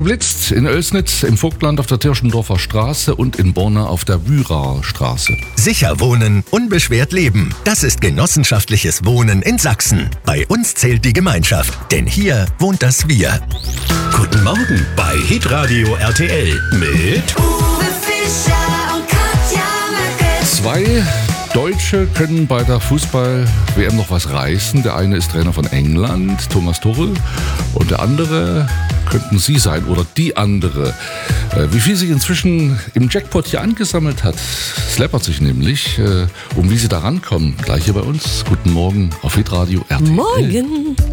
geblitzt in Oelsnitz, im Vogtland auf der Tirschendorfer Straße und in Borna auf der Würaer Straße. Sicher wohnen, unbeschwert leben. Das ist genossenschaftliches Wohnen in Sachsen. Bei uns zählt die Gemeinschaft, denn hier wohnt das Wir. Guten Morgen bei Hitradio RTL mit Uwe Fischer und Katja Möcke. Zwei Deutsche können bei der Fußball-WM noch was reißen. Der eine ist Trainer von England, Thomas Tuchel, und der andere könnten Sie sein oder die andere. Wie viel sich inzwischen im Jackpot hier angesammelt hat, es läppert sich nämlich. Wie Sie da rankommen, gleich hier bei uns. Guten Morgen auf Hitradio RTL. Morgen.